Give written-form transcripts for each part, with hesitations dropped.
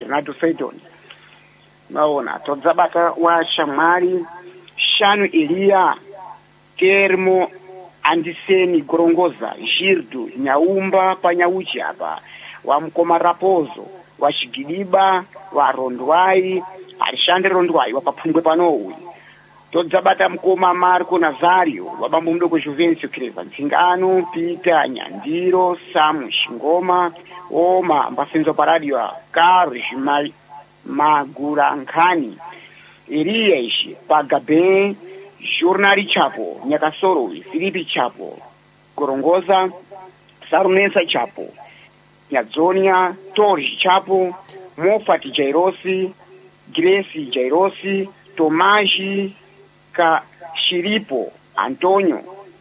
Renato Feidon maona todzabata wa shamwari Shanu Elia Kermo Andiseni Gorongoza Girdo Nyaumba Panyauchi apa wa Mkoma Rapozo wa Shigidiba wa Rondwai Alexandre Rondwai wa Papungwe Panowi todzabata Mkoma Marco Nazario wa Bambo Mdogo Juvencio Creva Ntsingano Peter Nyandiro Samu Shingoma Oma Mbasenzo Paradio Carlos Magurankani Irieishi Pagabe Jornali Chapo Nyakasoro Filipi Chapo Gorongoza Sarunensa Chapo Nyazonia Torres Chapo Mofati Jairosi Grace Jairosi Tomaji Shiripo Antonio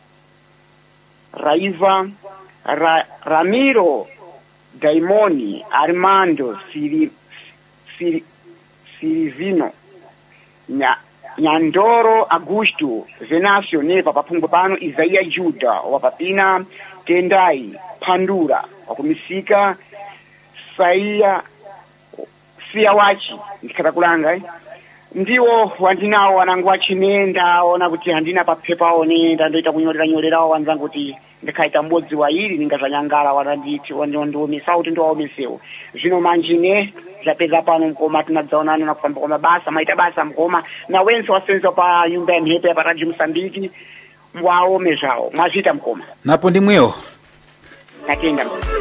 Raiva Ramiro Daimoni Armando Sirizino Nyandoro Augusto Venasio Neva Papungwe Pano Isaia Juda Wapapina Tendai Pandura Wakumisika Saia Siawachi Ndikatakulanga ndiwo wandinawo wanangwa chinenda ona kuti handina papepa onenda ndoita kunyorerawo wanzangu kuti ndikaita mbodzi wa ili ningazanyangala wananditi wandiomesa kuti ndiwaomesewo zvino manjine zvapedza pano Mkoma tinadzaonana na kufamba kwa mabasa maita basa Mkoma na wense wasenza pa nyumba ya mhepo ya Radio Msambiki mwaome zvawo mwazvita Mkoma napo ndimwewo natenda